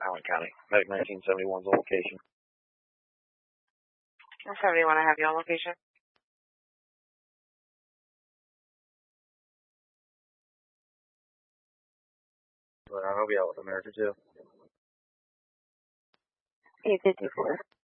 Allen County. Medic 1971's on location. 71, I have you on location. I'll be out with America too. 854.